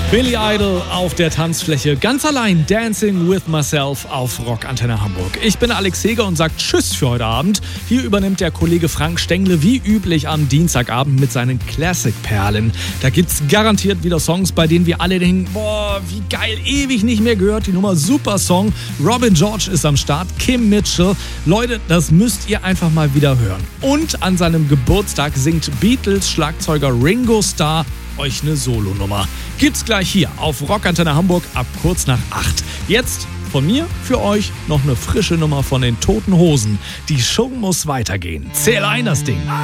Billy Idol auf der Tanzfläche, ganz allein Dancing with Myself auf Rockantenne Hamburg. Ich bin Alex Heger und sage Tschüss für heute Abend. Hier übernimmt der Kollege Frank Stengle wie üblich am Dienstagabend mit seinen Classic-Perlen. Da gibt's garantiert wieder Songs, bei denen wir alle denken, boah, wie geil, ewig nicht mehr gehört. Die Nummer super Song. Robin George ist am Start, Kim Mitchell. Leute, das müsst ihr einfach mal wieder hören. Und an seinem Geburtstag singt Beatles-Schlagzeuger Ringo Starr euch eine Solonummer. Gibt's gleich hier auf Rockantenne Hamburg ab kurz nach 8. Jetzt von mir für euch noch eine frische Nummer von den Toten Hosen. Die Show muss weitergehen. Zähl ein das Ding.